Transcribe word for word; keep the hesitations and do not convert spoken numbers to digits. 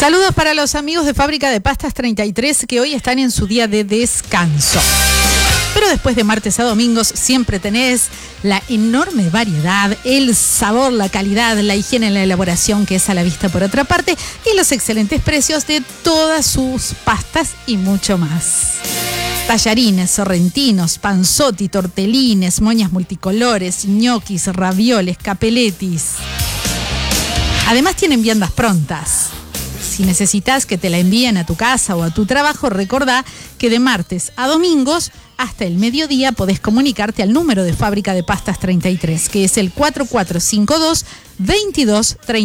Saludos para los amigos de Fábrica de Pastas treinta y tres que hoy están en su día de descanso. Pero después de martes a domingos siempre tenés la enorme variedad, el sabor, la calidad, la higiene en la elaboración que es a la vista por otra parte y los excelentes precios de todas sus pastas y mucho más. Tallarines, sorrentinos, panzotti, tortelines, moñas multicolores, ñoquis, ravioles, capeletis. Además tienen viandas prontas. Si necesitas que te la envíen a tu casa o a tu trabajo, recordá que de martes a domingos hasta el mediodía podés comunicarte al número de Fábrica de Pastas treinta y tres, que es el cuatro cuatro cinco dos, veintidós treinta.